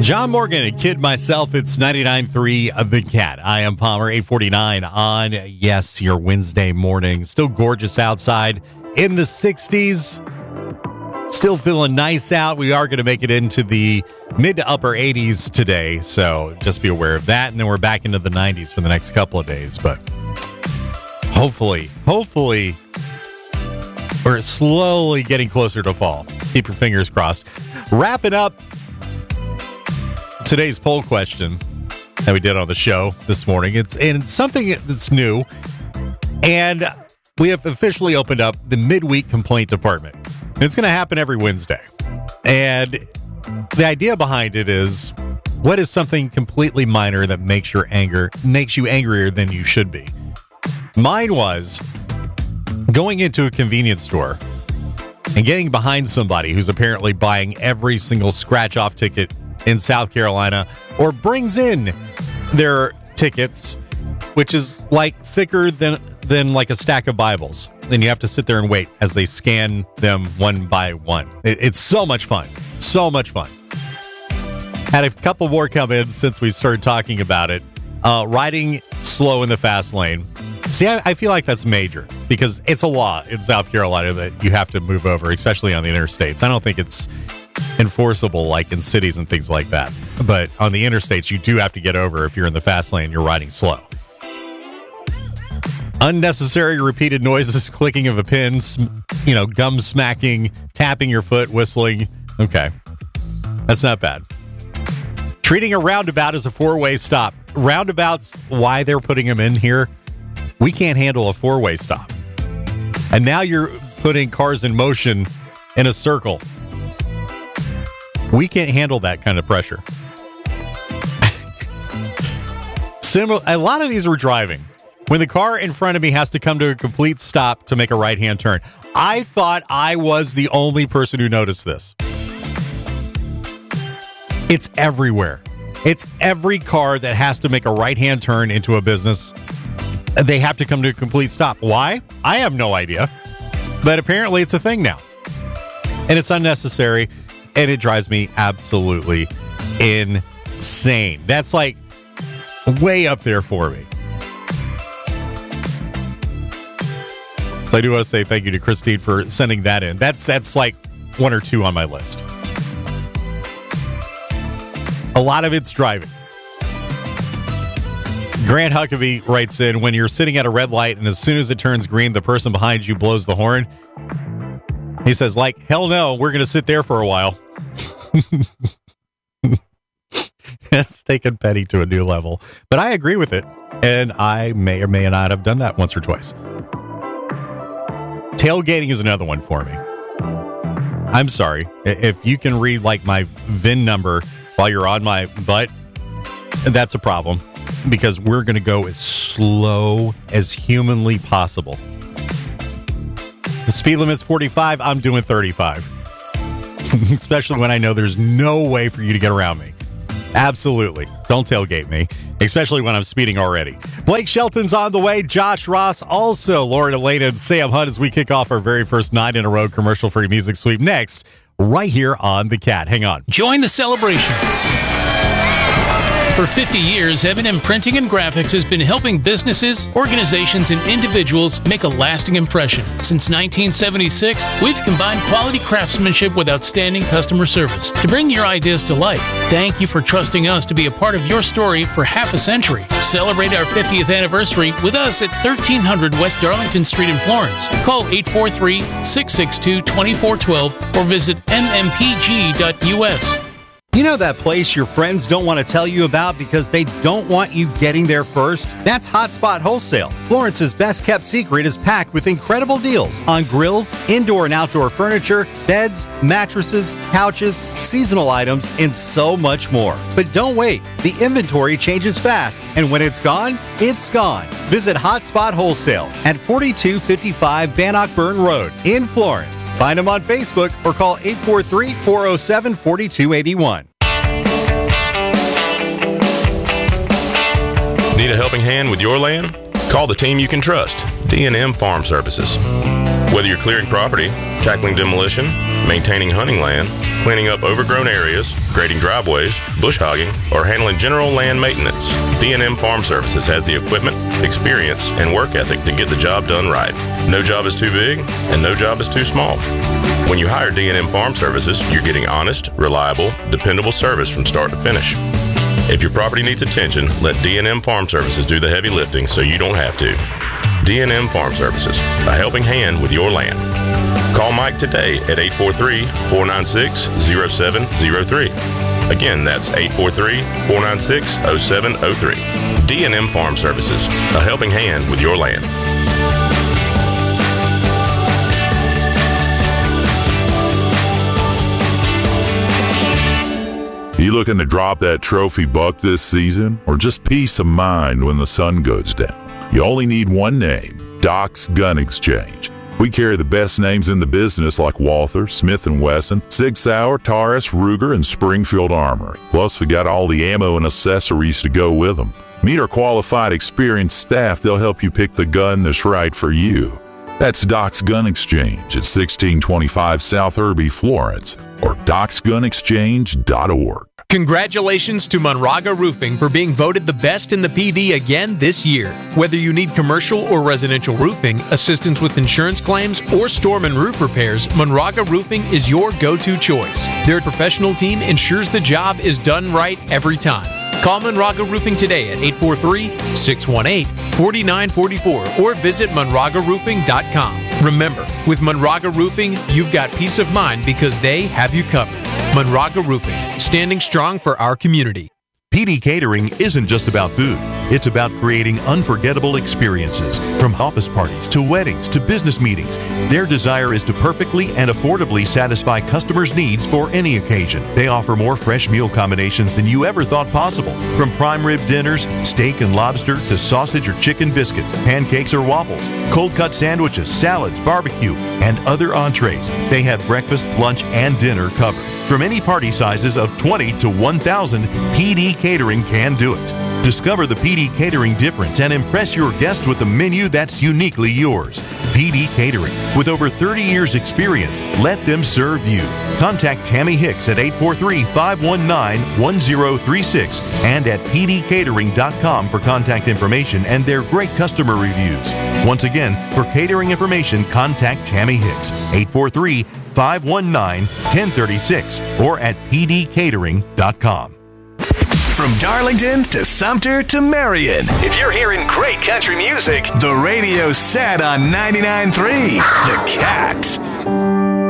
John Morgan, a kid myself. It's 99.3 The Cat. I am Palmer, 8:49 on, yes, your Wednesday morning. Still gorgeous outside in the 60s. Still feeling nice out. We are going to make it into the mid to upper 80s today, so just be aware of that. And then we're back into the 90s for the next couple of days. But hopefully, we're slowly getting closer to fall. Keep your fingers crossed. Wrapping up today's poll question that we did on the show this morning. It's something that's new, and we have officially opened up the midweek complaint department. It's going to happen every Wednesday, and the idea behind it is, what is something completely minor that makes you angrier than you should be? Mine was going into a convenience store and getting behind somebody who's apparently buying every single scratch-off ticket in South Carolina, or brings in their tickets, which is like thicker than like a stack of Bibles. And you have to sit there and wait as they scan them one by one. It's so much fun. So much fun. Had a couple more come in since we started talking about it. Riding slow in the fast lane. See, I feel like that's major because it's a law in South Carolina that you have to move over, especially on the interstates. I don't think it's enforceable like in cities and things like that. But on the interstates, you do have to get over if you're in the fast lane, you're riding slow. Unnecessary repeated noises, clicking of a pen, gum smacking, tapping your foot, whistling. Okay. That's not bad. Treating a roundabout as a four-way stop. Roundabouts, why they're putting them in here, we can't handle a four-way stop. And now you're putting cars in motion in a circle. We can't handle that kind of pressure. A lot of these were driving. When the car in front of me has to come to a complete stop to make a right-hand turn. I thought I was the only person who noticed this. It's everywhere. It's every car that has to make a right-hand turn into a business. They have to come to a complete stop. Why? I have no idea. But apparently it's a thing now. And it's unnecessary. And it drives me absolutely insane. That's like way up there for me. So I do want to say thank you to Christine for sending that in. That's like one or two on my list. A lot of it's driving. Grant Huckabee writes in, when you're sitting at a red light and as soon as it turns green, the person behind you blows the horn. He says, like, hell no, we're going to sit there for a while. That's taken petty to a new level. But I agree with it. And I may or may not have done that once or twice. Tailgating is another one for me. I'm sorry. If you can read like my VIN number while you're on my butt, that's a problem. Because we're going to go as slow as humanly possible. The speed limit's 45. I'm doing 35. Especially when I know there's no way for you to get around me. Absolutely. Don't tailgate me. Especially when I'm speeding already. Blake Shelton's on the way. Josh Ross. Also, Lauren Elena and Sam Hunt as we kick off our very first 9-in-a-row commercial-free music sweep. Next, right here on The Cat. Hang on. Join the celebration. For 50 years, M&M Printing and Graphics has been helping businesses, organizations, and individuals make a lasting impression. Since 1976, we've combined quality craftsmanship with outstanding customer service to bring your ideas to life. Thank you for trusting us to be a part of your story for half a century. Celebrate our 50th anniversary with us at 1300 West Darlington Street in Florence. Call 843-662-2412 or visit mmpg.us. You know that place your friends don't want to tell you about because they don't want you getting there first? That's Hotspot Wholesale. Florence's best-kept secret is packed with incredible deals on grills, indoor and outdoor furniture, beds, mattresses, couches, seasonal items, and so much more. But don't wait. The inventory changes fast, and when it's gone, it's gone. Visit Hotspot Wholesale at 4255 Bannockburn Road in Florence. Find them on Facebook or call 843-407-4281. Need a helping hand with your land? Call the team you can trust, D&M Farm Services. Whether you're clearing property, tackling demolition, maintaining hunting land, cleaning up overgrown areas, grading driveways, bush hogging, or handling general land maintenance, D&M Farm Services has the equipment, experience, and work ethic to get the job done right. No job is too big, and no job is too small. When you hire D&M Farm Services, you're getting honest, reliable, dependable service from start to finish. If your property needs attention, let D&M Farm Services do the heavy lifting so you don't have to. D&M Farm Services, a helping hand with your land. Call Mike today at 843-496-0703. Again, that's 843-496-0703. D&M Farm Services, a helping hand with your land. You looking to drop that trophy buck this season, or just peace of mind when the sun goes down? You only need one name, Doc's Gun Exchange. We carry the best names in the business like Walther, Smith & Wesson, Sig Sauer, Taurus, Ruger, and Springfield Armory. Plus, we got all the ammo and accessories to go with them. Meet our qualified, experienced staff. They'll help you pick the gun that's right for you. That's Doc's Gun Exchange at 1625 South Irby, Florence, or docsgunexchange.org. Congratulations to Monraga Roofing for being voted the best in the PD again this year. Whether you need commercial or residential roofing, assistance with insurance claims, or storm and roof repairs, Monraga Roofing is your go-to choice. Their professional team ensures the job is done right every time. Call Monraga Roofing today at 843-618-4944 or visit monragaroofing.com. Remember, with Monraga Roofing, you've got peace of mind because they have you covered. Monraga Roofing, standing strong for our community. PD Catering isn't just about food. It's about creating unforgettable experiences. From office parties to weddings to business meetings, their desire is to perfectly and affordably satisfy customers' needs for any occasion. They offer more fresh meal combinations than you ever thought possible. From prime rib dinners, steak and lobster, to sausage or chicken biscuits, pancakes or waffles, cold cut sandwiches, salads, barbecue, and other entrees. They have breakfast, lunch, and dinner covered. From any party sizes of 20 to 1,000, PD Catering can do it. Discover the PD Catering difference and impress your guests with a menu that's uniquely yours. PD Catering. With over 30 years experience, let them serve you. Contact Tammy Hicks at 843-519-1036 and at pdcatering.com for contact information and their great customer reviews. Once again, for catering information, contact Tammy Hicks, 843-519-1036 or at pdcatering.com. From Darlington to Sumter to Marion, if you're hearing great country music, the radio's set on 99.3 The Cat.